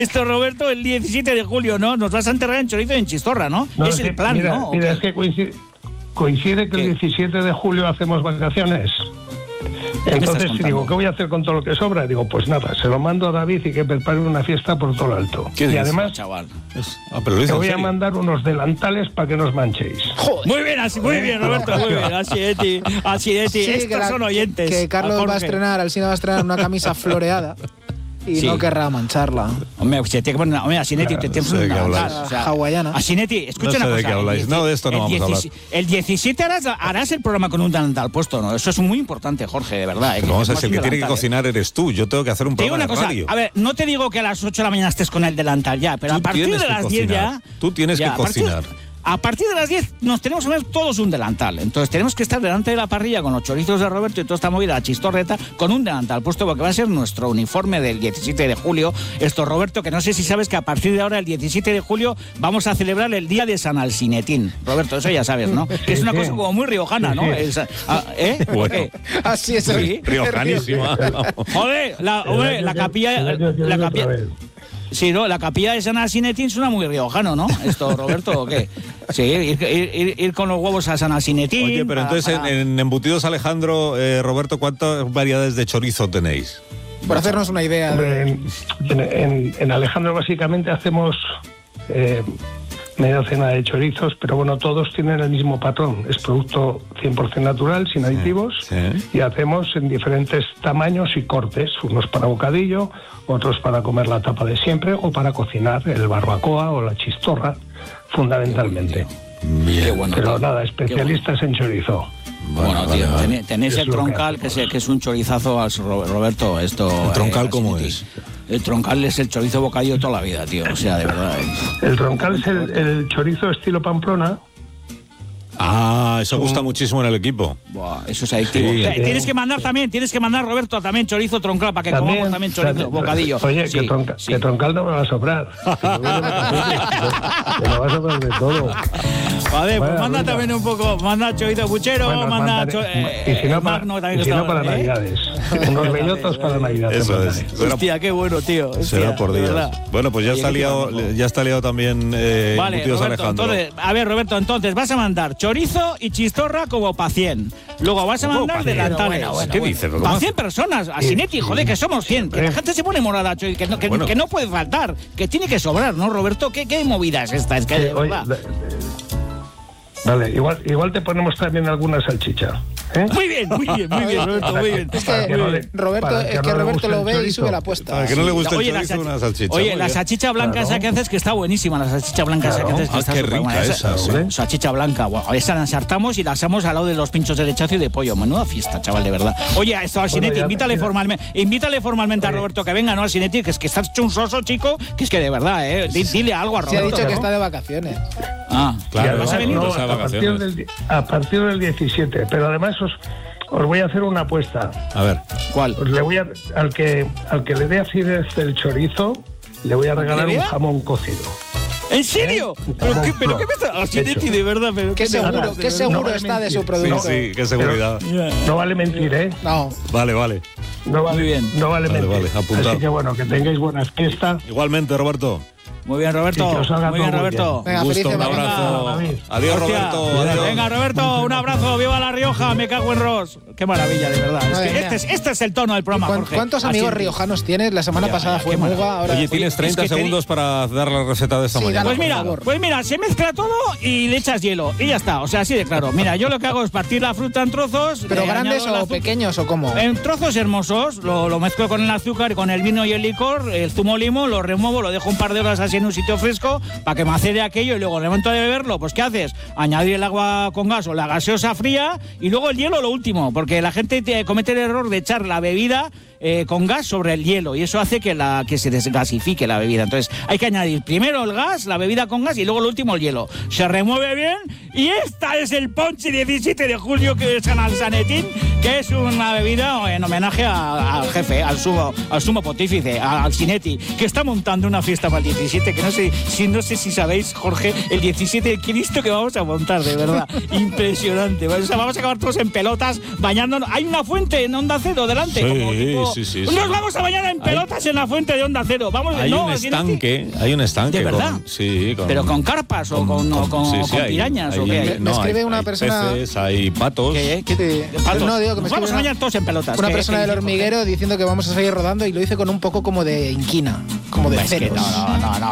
Esto, Roberto, el 17 de julio, ¿no? Nos vas a enterrar en chorizo y en chistorra, ¿no? Es el plan, mira, ¿no? Mira, es que coincide que el 17 de julio hacemos vacaciones. Entonces digo, ¿qué voy a hacer con todo lo que sobra? Digo, pues nada, se lo mando a David y que prepare una fiesta por todo lo alto. ¿Qué y dices, además, chaval? te voy a mandar unos delantales para que no os manchéis. Joder. Muy bien, Roberto, muy bien. Así de ti. Estos son oyentes. Que Carlos Alsina va a estrenar una camisa floreada. Y no querrá mancharla. Hombre, se tiene que poner. Hombre, Asinetti, te tienes una hawaiana. Asinetti, escucha una cosa. ¿De qué habláis? No, de esto no vamos a hablar. El 17 harás el programa con un delantal puesto, ¿no? Eso es muy importante, Jorge, de verdad. Vamos a ver, el que tiene que cocinar eres tú. Yo tengo que hacer un programa de radio. A ver, no te digo que a las 8 de la mañana estés con el delantal ya, pero a partir de las 10 ya. Tú tienes que cocinar. A partir de las 10 nos tenemos que ver todos un delantal. Entonces tenemos que estar delante de la parrilla con los chorizos de Roberto y toda esta movida, la chistorreta, con un delantal puesto, porque va a ser nuestro uniforme del 17 de julio. Esto, Roberto, que no sé si sabes que a partir de ahora, el 17 de julio, vamos a celebrar el Día de San Alsinetín. Roberto, eso ya sabes, ¿no? Que es una cosa como muy riojana, ¿no? Bueno, así es. Riojanísima. Joder, la capilla... Sí, ¿no? La capilla de San Alsinetín suena muy riojano, ¿no? Esto, Roberto, ¿o qué? Sí, ir con los huevos a San Alsinetín. Oye, pero entonces en Embutidos Alejandro, Roberto, ¿cuántas variedades de chorizo tenéis? Por hacernos una idea. Hombre, en Alejandro básicamente hacemos media docena de chorizos, pero bueno, todos tienen el mismo patrón. Es producto 100% natural, sin aditivos, y hacemos en diferentes tamaños y cortes, unos para bocadillo, otros para comer la tapa de siempre o para cocinar el barbacoa o la chistorra, fundamentalmente. Bien. Qué bueno, pero nada, especialistas en chorizo. Bueno, tío, tenéis el troncal, que es un chorizazo, Roberto. Esto, ¿El troncal cómo es? El troncal es el chorizo bocadillo toda la vida, tío. O sea, de verdad. El troncal es el chorizo estilo Pamplona. Ah, eso gusta muchísimo en el equipo. Buah, eso es adictivo. Sí. Tienes que mandar, Roberto, también chorizo troncal para que comamos también chorizo bocadillo. Oye, que troncal no me va a sobrar. Que me va a sobrar de todo. Vale, pues manda también un poco, manda chorizo puchero, manda y si no para Navidades. Unos bellotos para Navidades. Eso es. Hostia, qué bueno, tío. Hostia, será por días. Bueno, pues ya está liado también vale, Embutidos Roberto, Alejandro. Entonces, a ver, Roberto, entonces vas a mandar chorizo y chistorra como para 100. Luego vas a mandar delantales. ¿Qué dices? Para 100 personas. Asinetti, joder, que somos 100. Que la gente se pone morada, que no puede faltar. Que tiene que sobrar, ¿no, Roberto? ¿Qué movida es esta? Es que de verdad. Vale, igual te ponemos también alguna salchicha. Muy bien, Roberto, muy bien. Es que Roberto lo ve y sube la apuesta. Para que no le guste el chorizo, una salchicha. Oye, la salchicha blanca esa que haces, que está buenísima, la salchicha blanca esa que haces, que está qué rica esa. Salchicha blanca, esa la ensartamos y la asamos al lado de los pinchos de lechazo y de pollo. Menuda fiesta, chaval, de verdad. Oye, esto, Alsinetti, invítale formalmente a Roberto que venga, ¿no, Alsinetti? Que es que estás chunsoso, chico, que es que de verdad, dile algo a Roberto. Se ha dicho que está de vacaciones. Ah, claro, ¿vas a venir? A partir del 17, pero además os voy a hacer una apuesta. A ver, ¿cuál? Al que le dé acidez el chorizo, le voy a regalar un jamón cocido. ¿En serio? ¿Pero qué me está? Alsinetti, de verdad, pero qué seguro está de su producto. Sí, qué seguridad. No vale mentir, ¿eh? No. Vale. No vale, muy bien. No vale mentir. Vale, apuntado. Así que bueno, que tengáis buenas fiestas. Igualmente, Roberto. Muy bien, Roberto. Muy bien, Roberto. Venga, un gusto, un abrazo. Adiós, Roberto. Adiós. Venga, Roberto, un abrazo. ¡Viva La Rioja! Me cago en Ross. Qué maravilla, de verdad. Es que este es el tono del programa, Jorge. ¿Cuántos amigos riojanos tienes? La semana pasada fue Muga. Ahora... Oye, tienes 30 segundos para dar la receta de esta mañana. Pues mira, se mezcla todo y le echas hielo. Y ya está, o sea, así de claro. Mira, yo lo que hago es partir la fruta en trozos. ¿Pero grandes o pequeños o cómo? En trozos hermosos. Lo mezclo con el azúcar, con el vino y el licor, el zumo limón, lo remuevo, lo dejo un par de horas así en un sitio fresco para que macere aquello y luego en el momento de beberlo, pues ¿qué haces? Añadir el agua con gas o la gaseosa fría y luego el hielo lo último, porque la gente comete el error de echar la bebida con gas sobre el hielo y eso hace que se desgasifique la bebida. Entonces hay que añadir primero el gas, la bebida con gas y luego lo último el hielo. Se remueve bien y esta es el ponche 17 de julio que es San Alsinetín, que es una bebida en homenaje al jefe, al sumo pontífice, a Alsinetti, que está montando una fiesta para el 17 17, que no sé si sabéis, Jorge, el 17 de Cristo que vamos a montar, de verdad. Impresionante. O sea, vamos a acabar todos en pelotas, bañándonos. Hay una fuente en Onda Cero delante. Sí, como tipo, sí. Nos vamos a bañar en pelotas en la fuente de Onda Cero. Vamos, hay un estanque. ¿De verdad? Sí. ¿Pero con carpas o con pirañas o qué hay? Me escribe una persona... Peces, hay patos. ¿Patos? No, digo que me Nos vamos a bañar todos en pelotas. Una persona del Hormiguero diciendo que vamos a seguir rodando y lo dice con un poco como de inquina, como de celos. No.